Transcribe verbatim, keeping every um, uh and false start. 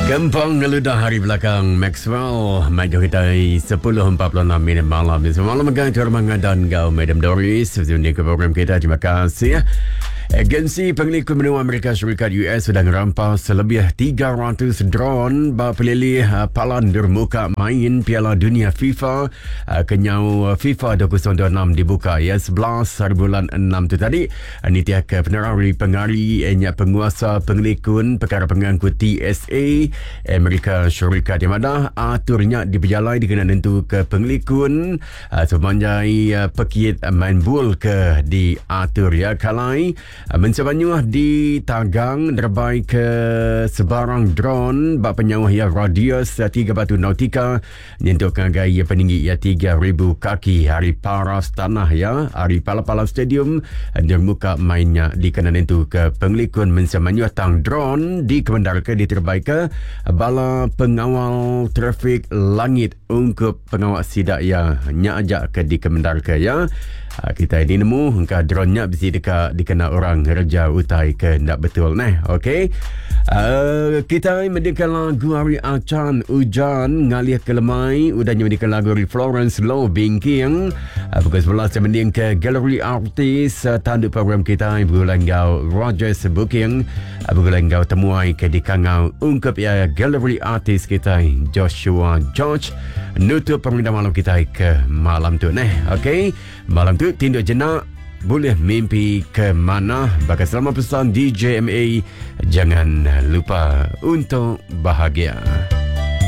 Gampang ngeludah hari belakang Maxwell. Maju kita sepuluh empat puluh enam minit malam. Semalam megang terbang dan gau Madam Doris. Sejauh ke program kita. Terima kasih. Agensi Pengelikuan Benua Amerika Syarikat U S sedang rampas lebih tiga ratus drone berpilih palan dermuka main Piala Dunia FIFA kenyau FIFA dua ribu dua puluh enam dibuka ya sebelas hari bulan enam tu tadi. Ini tiak penerari pengari enya penguasa pengelikun perkara pengangkut T S A Amerika Syarikat yang mana aturnya diberjalai dikenal tentu ke pengelikun sepanjang pekit main bul ke diatur ya kalai mensebanyuah di tagang derbai ke sebarang drone bak penyawah ya radius tiga batu nautika nyentuh gaya peninggi ya tiga ribu kaki hari paras tanah ya hari pala-pala stadium dermuka mainnya dikenan itu ke pengelikun mensebanyuah tang drone di kemendar ke diterbai ke bala pengawal trafik langit ungkup pengawal sidak ya nya ajak ke di kemendar ke ya. Kita ini nemu engkau drone-nya bisa dekat dikenal orang Raja Utai ke tak betul nah. Okey. Uh, kita mendengar lagu Hari Acan Hujan Ngalih ke Lemai. Udahnya mendengar lagu dari Florence Low Bingking. Uh, pukul sebelas saya mendengar Gallery Artist uh, tanduk program kita bulan gau Rogers Booking. Uh, bulan gau temuai ke di kangau ungkap ya Gallery Artist kita Joshua George. Nutup pemerintah malam kita ke malam tu nah. Okey. Malam tu tindak jenak boleh mimpi ke mana. Bakal selama pesan D J M A jangan lupa untuk bahagia.